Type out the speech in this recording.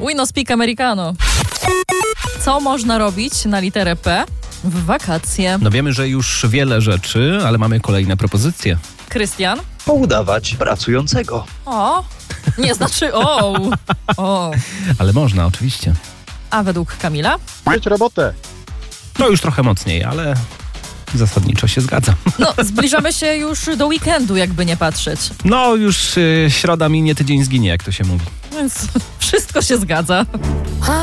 We no speak americano. Co można robić na literę P w wakacje? No wiemy, że już wiele rzeczy, ale mamy kolejne propozycje. Krystian? Poudawać pracującego. O, nie znaczy o. Ale można, oczywiście. A według Kamila? Mieć robotę. To już trochę mocniej, ale zasadniczo się zgadzam. No, zbliżamy się już do weekendu, jakby nie patrzeć. No już środa minie, tydzień zginie, jak to się mówi. Więc wszystko się zgadza.